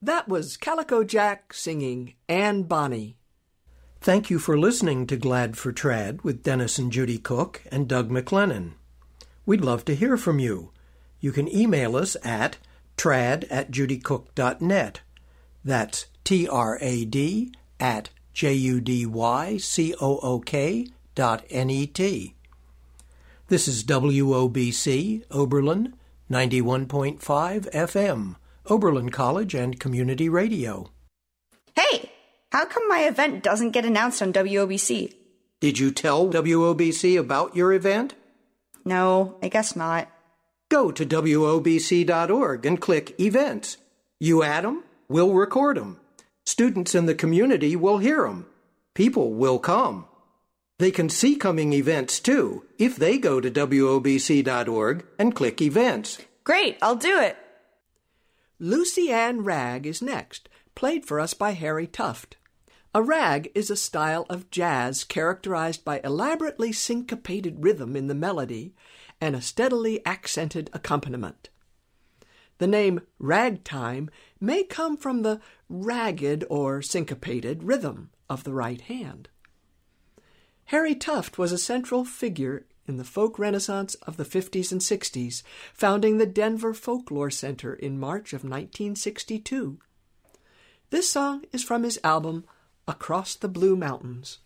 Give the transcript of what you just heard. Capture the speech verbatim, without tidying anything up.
That was Calico Jack singing Anne Bonny. Thank you for listening to Glad for Trad with Dennis and Judy Cook and Doug McLennan. We'd love to hear from you. You can email us at trad at judycook dot net. That's T R A D at J U D Y C O O K dot N E T. This is W O B C, Oberlin, ninety-one point five F M, Oberlin College and Community Radio. Hey, how come my event doesn't get announced on W O B C? Did you tell W O B C about your event? No, I guess not. Go to W O B C dot org and click Events. You add them, we'll record them. Students in the community will hear them. People will come. They can see coming events, too, if they go to W O B C dot org and click Events. Great, I'll do it. Lucy Ann Rag is next, played for us by Harry Tuft. A rag is a style of jazz characterized by elaborately syncopated rhythm in the melody and a steadily accented accompaniment. The name ragtime may come from the ragged or syncopated rhythm of the right hand. Harry Tuft was a central figure in the folk renaissance of the fifties and sixties, founding the Denver Folklore Center in March of nineteen sixty-two. This song is from his album Across the Blue Mountains.